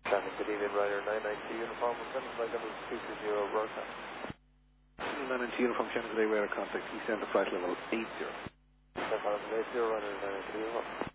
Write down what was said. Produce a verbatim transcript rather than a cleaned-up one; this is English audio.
Traffic, good evening, Ryder nine nine two Uniform, sending flight level two two zero, broadcast. nine nine two Uniform, Channel today, radar contact, descend to flight level eight zero. Flight level eight zero, Ryder nine nine two Uniform.